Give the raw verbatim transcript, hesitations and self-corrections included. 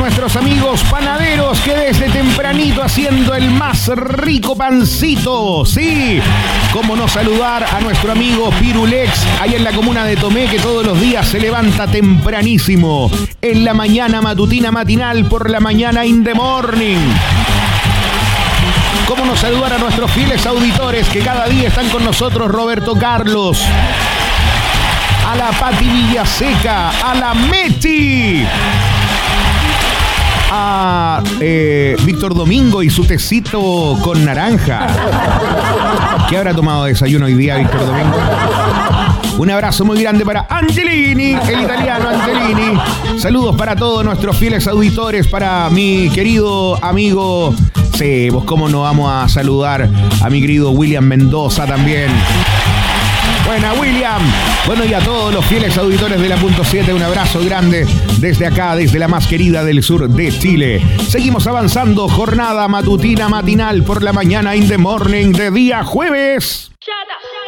nuestros amigos panaderos que desde tempranito haciendo el más rico pancito. Sí, cómo no saludar a nuestro amigo Pirulex, ahí en la comuna de Tomé, que todos los días se levanta tempranísimo, en la mañana matutina matinal, por la mañana in the morning. Cómo no saludar a nuestros fieles auditores que cada día están con nosotros, Roberto Carlos, a la Pati Villaseca, a la Meti, a eh, Víctor Domingo y su tecito con naranja. ¿Qué habrá tomado de desayuno hoy día, Víctor Domingo? Un abrazo muy grande para Angelini, el italiano Angelini. Saludos para todos nuestros fieles auditores, para mi querido amigo... Sí, pues cómo no vamos a saludar a mi querido William Mendoza también. Buena, William. Bueno, y a todos los fieles auditores de la punto siete, un abrazo grande desde acá, desde la más querida del sur de Chile. Seguimos avanzando, jornada matutina matinal por la mañana in the morning de día jueves. Shut up.